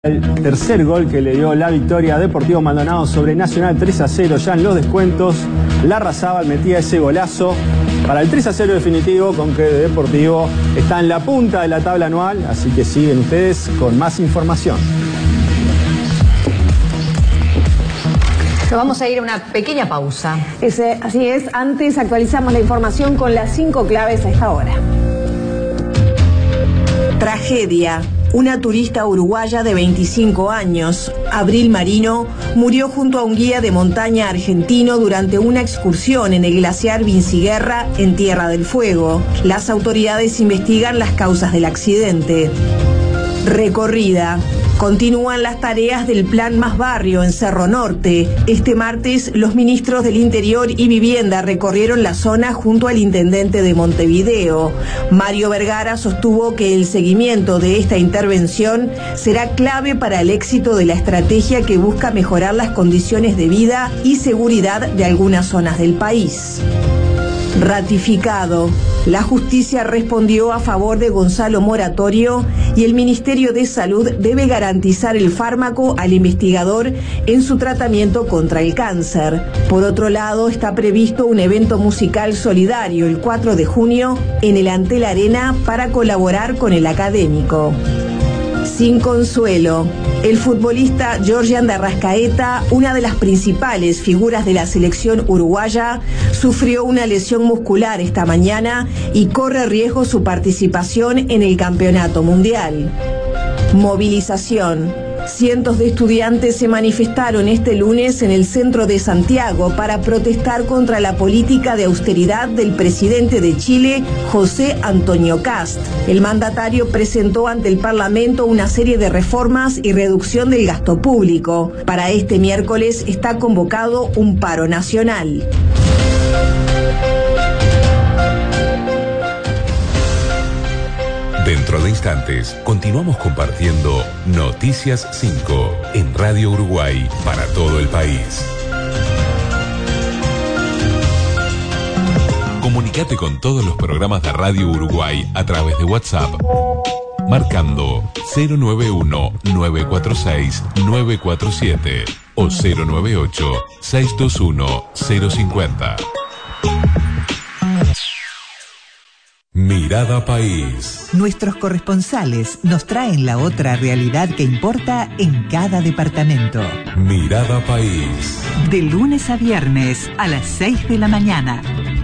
El tercer gol que le dio la victoria a Deportivo Maldonado sobre Nacional 3-0 ya en los descuentos. Larrazábal metía ese golazo para el 3-0 definitivo, con que Deportivo está en la punta de la tabla anual, así que siguen ustedes con más información. Vamos a ir a una pequeña pausa. Así es, antes actualizamos la información con las 5 claves a esta hora. Tragedia. Una turista uruguaya de 25 años, Abril Marino, murió junto a un guía de montaña argentino durante una excursión en el glaciar Vinciguerra, en Tierra del Fuego. Las autoridades investigan las causas del accidente. Recorrida. Continúan las tareas del Plan Más Barrio en Cerro Norte. Este martes, los ministros del Interior y Vivienda recorrieron la zona junto al intendente de Montevideo. Mario Vergara sostuvo que el seguimiento de esta intervención será clave para el éxito de la estrategia que busca mejorar las condiciones de vida y seguridad de algunas zonas del país. Ratificado. La justicia respondió a favor de Gonzalo Moratorio y el Ministerio de Salud debe garantizar el fármaco al investigador en su tratamiento contra el cáncer. Por otro lado, está previsto un evento musical solidario el 4 de junio en el Antel Arena para colaborar con el académico. Sin consuelo. El futbolista Georgian de Arrascaeta, una de las principales figuras de la selección uruguaya, sufrió una lesión muscular esta mañana y corre riesgo su participación en el campeonato mundial. Movilización. Cientos de estudiantes se manifestaron este lunes en el centro de Santiago para protestar contra la política de austeridad del presidente de Chile, José Antonio Kast. El mandatario presentó ante el Parlamento una serie de reformas y reducción del gasto público. Para este miércoles está convocado un paro nacional. Dentro de instantes, continuamos compartiendo Noticias 5 en Radio Uruguay para todo el país. Comunicate con todos los programas de Radio Uruguay a través de WhatsApp, marcando 091-946-947 o 098-621-050. Mirada País. Nuestros corresponsales nos traen la otra realidad que importa en cada departamento. Mirada País. De lunes a viernes a las 6 de la mañana.